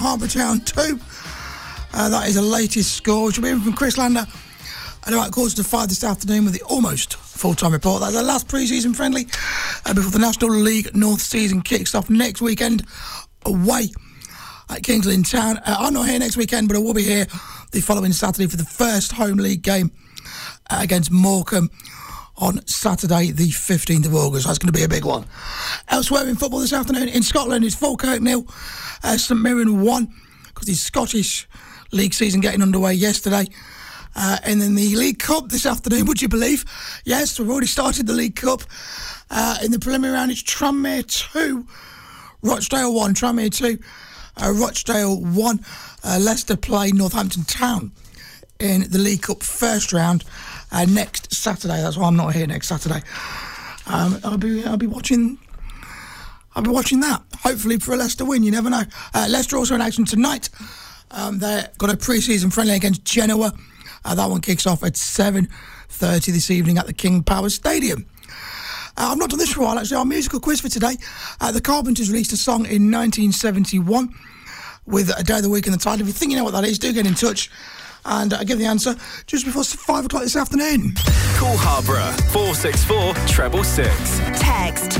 Harbour Town 2. That is the latest score. Which will be in from Chris Lander at about 4:45 this afternoon with the almost full-time report. That's the last pre-season friendly before the National League North season kicks off next weekend away at Kings Lynn Town. I'm not here next weekend, but I will be here the following Saturday for the first home league game against Morecambe on Saturday the 15th of August. That's going to be a big one. Elsewhere in football this afternoon in Scotland, it's Falkirk 0, St Mirren 1, because the Scottish League season getting underway yesterday. And then the League Cup this afternoon, would you believe? Yes, we've already started the League Cup. In the preliminary round, it's Tranmere 2, Rochdale 1. Tranmere 2, Rochdale 1. Leicester play Northampton Town in the League Cup first round next Saturday. That's why I'm not here next Saturday. I'll be watching that. Hopefully for a Leicester win. You never know. Leicester also in action tonight. They've got a pre-season friendly against Genoa. That one kicks off at 7:30 this evening at the King Power Stadium. I've not done this for a while, actually. Our musical quiz for today. The Carpenters released a song in 1971 with A Day of the Week in the title. If you think you know what that is, do get in touch and give the answer just before 5 o'clock this afternoon. Call Harborough 464 666. Text